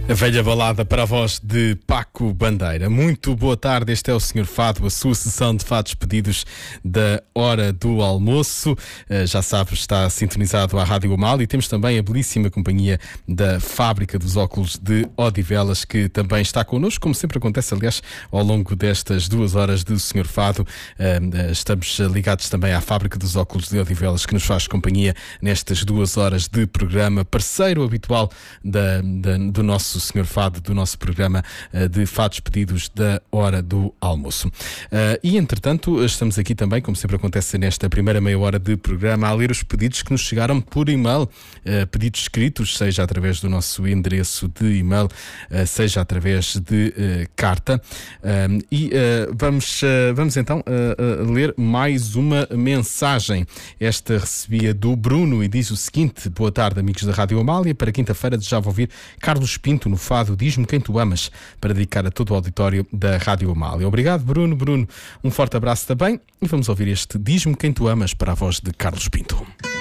A velha balada para a voz de Paco Bandeira. Muito boa tarde, este é o Senhor Fado, a sua sessão de fados pedidos da hora do almoço. Já sabe, está sintonizado à Rádio Amal e temos também a belíssima companhia da Fábrica dos Óculos de Odivelas, que também está connosco, como sempre acontece, aliás, ao longo destas 2 horas do Senhor Fado. Estamos ligados também à Fábrica dos Óculos de Odivelas, que nos faz companhia nestas 2 horas de programa, parceiro habitual do nosso Senhor Fado, do nosso programa de fados pedidos da hora do almoço. E, entretanto, estamos aqui também, como sempre acontece nesta primeira meia hora de programa, a ler os pedidos que nos chegaram por e-mail, pedidos escritos, seja através do nosso endereço de e-mail, seja através de carta. Vamos então ler mais uma mensagem. Esta recebia do Bruno e diz o seguinte: boa tarde, amigos da Rádio Amália. Para quinta-feira desejava ouvir Carlos Pinto no fado Diz-me Quem Tu Amas, para dedicar a todo o auditório da Rádio Amália. Obrigado, Bruno. Bruno, um forte abraço também e vamos ouvir este Diz-me Quem Tu Amas para a voz de Carlos Pinto.